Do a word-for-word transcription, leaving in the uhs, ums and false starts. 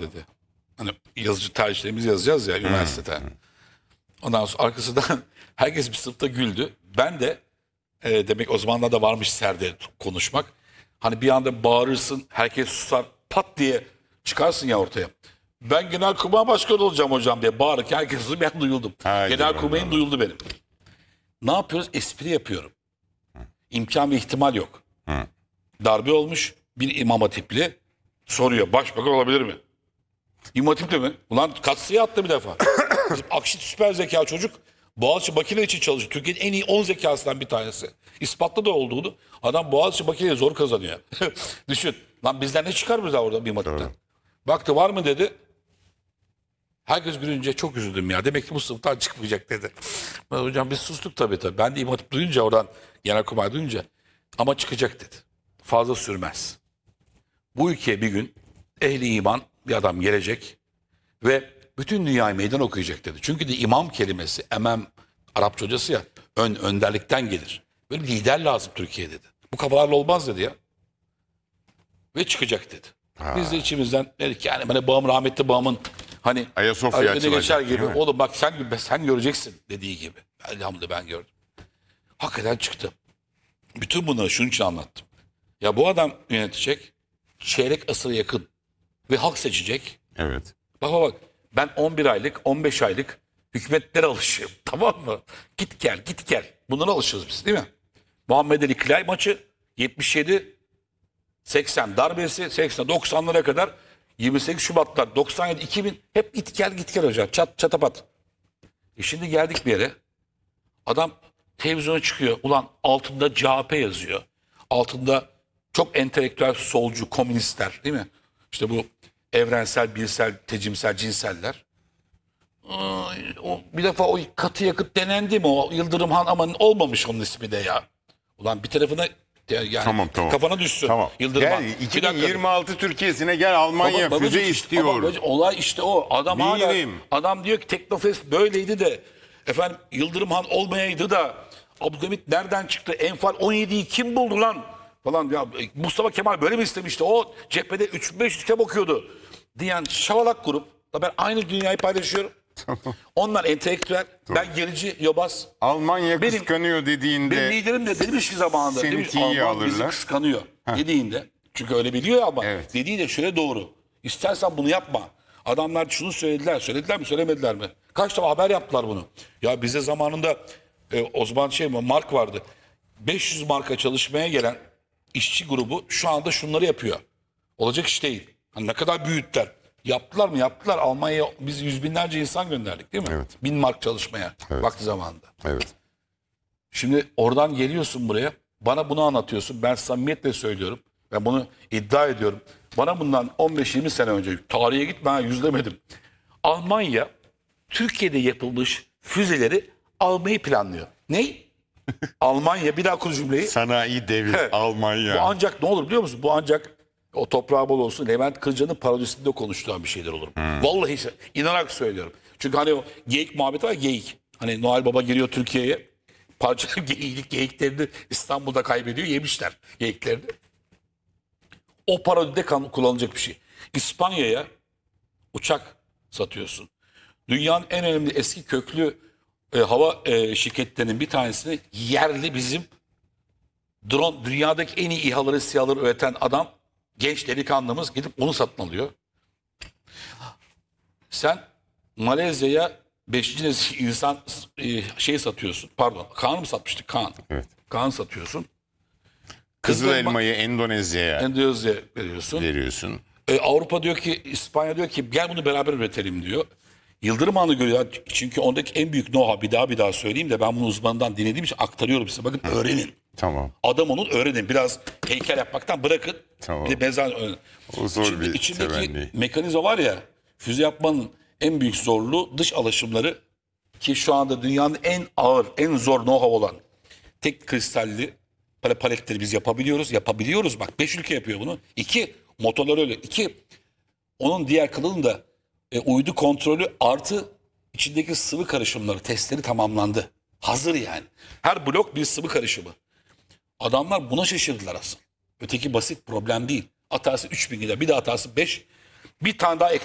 dedi. Hani yazıcı tercihlerimizi yazacağız ya üniversitede. Ondan sonra arkasından herkes bir sınıfta güldü. Ben de e, demek o zamanlar da varmış serde konuşmak. Hani bir anda bağırırsın, herkes susar, pat diye çıkarsın ya ortaya. Ben Genelkurmay Başkanı olacağım hocam diye bağırırken herkes susuyor, ben duyuldum. Genelkurmay'ın duyuldu benim. Ne yapıyoruz? Espri yapıyorum. İmkan ve ihtimal yok. Hı. Darbe olmuş, bir imam hatipli soruyor, başbakan olabilir mi? İmam hatipli mi? Ulan katsıya attı bir defa. Bizim Akşit süper zeka çocuk Boğaziçi makine için çalışıyor. Türkiye'nin en iyi on zekasından bir tanesi. İspatlı da olduğunu. Adam Boğaziçi makineyi zor kazanıyor. Düşün. Lan bizden ne çıkar bize orada bir matipten? Baktı var mı dedi. Herkes gülünce çok üzüldüm ya. Demek ki bu sınıftan çıkmayacak dedi. Ben, hocam biz sustuk tabii tabii. Ben de İmam Hatip duyunca oradan Genelkurmay duyunca ama çıkacak dedi. Fazla sürmez. Bu ülkeye bir gün ehli iman bir adam gelecek ve bütün dünyayı meydan okuyacak dedi. Çünkü de imam kelimesi emem Arapça hocası ya ön önderlikten gelir. Böyle lider lazım Türkiye'de dedi. Bu kafalarla olmaz dedi ya. Ve çıkacak dedi. Ha. Biz de içimizden dedik yani hani babam rahmetli babamın hani Ayasofya önüne açılacak, geçer gibi. değil mi? Oğlum bak sen sen göreceksin dediği gibi. Elhamdülillah ben gördüm. Hakikaten çıktı. Bütün bunları şunun için anlattım. Ya bu adam yönetecek çeyrek asıra yakın ve halk seçecek. Evet. Bak bak bak ben on bir aylık on beş aylık hükümetlere alışığım tamam mı? Git gel git gel bunlara alışıyoruz biz değil mi? Muhammed Ali Clay maçı yetmiş yedi seksen darbesi seksen doksanlara kadar yirmi sekiz Şubatlar doksan yedi iki bin hep git gel git gel hocam çat çatapat. E şimdi geldik bir yere adam televizyona çıkıyor ulan altında C H P yazıyor altında çok entelektüel solcu komünistler değil mi? İşte bu evrensel, bilsel, tecimsel, cinseller. Ay, o, bir defa o katı yakıt denendi mi o Yıldırım Han ama olmamış onun ismi de ya. Ulan bir tarafına yani Tamam, tamam. kafana düşsün. Tamam. Yıldırım Han. Gel Bir iki bin dakika. yirmi altı Türkiye'sine gel Almanya Baba- füze babacık işte- istiyor. ama babacık, olay işte o. Adam hala Değilim. adam diyor ki Teknofest böyleydi de efendim Yıldırım Han olmayaydı da Abdülhamit nereden çıktı? Enfal on yediyi kim buldu lan? Falan ya Mustafa Kemal böyle mi istemişti? O cephede üç bin beş yüz kitap okuyordu. Diyen şavalak grup. Ben aynı dünyayı paylaşıyorum. Onlar entelektüel. Ben gerici yobaz. Almanya Benim- kıskanıyor dediğinde Benim liderim de demiş ki zamanında. seni Demiş, tiye Alman bizi alırlar. kıskanıyor. Dediğinde. Çünkü öyle biliyor ya ama. Evet. Dediği de şöyle doğru. İstersen bunu yapma. Adamlar şunu söylediler. Söylediler mi söylemediler mi? Kaç defa haber yaptılar bunu. Ya bize zamanında e, o zaman şey mi mark vardı. beş yüz marka çalışmaya gelen işçi grubu şu anda şunları yapıyor. Olacak iş değil. Hani ne kadar büyüttüler. Yaptılar mı? Yaptılar. Almanya'ya biz yüz binlerce insan gönderdik değil mi? Evet. Bin mark çalışmaya Evet. vakti zamanında. evet. Şimdi oradan geliyorsun buraya. Bana bunu anlatıyorsun. Ben samimiyetle söylüyorum. Ben bunu iddia ediyorum. Bana bundan on beş yirmi sene önce tarihe git ben yüzlemedim. Almanya Türkiye'de yapılmış füzeleri almayı planlıyor. Ney? Almanya bir daha kur cümleyi. Sanayi devi Evet. Almanya. Bu ancak ne olur biliyor musun? Bu ancak o toprağı bol olsun. Levent Kırca'nın parodisinde konuştuğu bir şeyler olur. Vallahi işte, inanarak söylüyorum. Çünkü hani o geyik muhabbeti var ya, geyik. Hani Noel Baba geliyor Türkiye'ye. Parça geyik, geyiklerini İstanbul'da kaybediyor. Yemişler geyiklerini. O parodide kan- kullanılacak bir şey. İspanya'ya uçak satıyorsun. Dünyanın en önemli eski köklü e, hava e, şirketlerinin bir tanesini yerli bizim drone dünyadaki en iyi İHA'ları SİHA'ları üreten adam genç delikanlımız gidip onu satın alıyor. Sen Malezya'ya beşinci nesil insan e, şey satıyorsun. Pardon Kaan mı satmıştık? Kaan. Evet. Kaan satıyorsun. Kızıl Kızıl elmayı Endonezya'ya Endonezya veriyorsun. veriyorsun. E, Avrupa diyor ki İspanya diyor ki gel bunu beraber üretelim diyor. Yıldırım Han'ı görüyor. Çünkü ondaki en büyük know-how bir daha bir daha söyleyeyim de ben bunu uzmanından dinlediğim için aktarıyorum size. Bakın öğrenin. Tamam. Adam onun öğrenin. Biraz heykel yapmaktan bırakın. Tamam. Bir de mezar öğrenin. O zor İçinde- bir içindeki temenni. mekanizma var ya füze yapmanın en büyük zorluğu dış alaşımları ki şu anda dünyanın en ağır, en zor know-how olan tek kristalli pale paletleri biz yapabiliyoruz. Yapabiliyoruz. Bak beş ülke yapıyor bunu. İki, motorlar öyle. İki, onun diğer kılının da e, uydu kontrolü artı içindeki sıvı karışımları, testleri tamamlandı. Hazır yani. Her blok bir sıvı karışımı. Adamlar buna şaşırdılar aslında. Öteki basit problem değil. Hatası üç bin lira, bir de hatası beş. Bir tane daha ek